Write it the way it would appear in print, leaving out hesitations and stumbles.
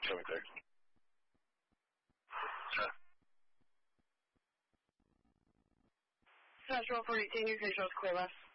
Central 42, you can show us clear left.